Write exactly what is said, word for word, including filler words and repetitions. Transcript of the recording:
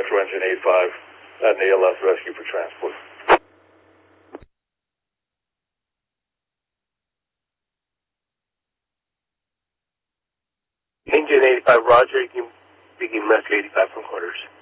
Retro Engine eighty-five at an A L S rescue for transport. Engine eighty-five, Roger. You can begin rescue eighty-five from quarters.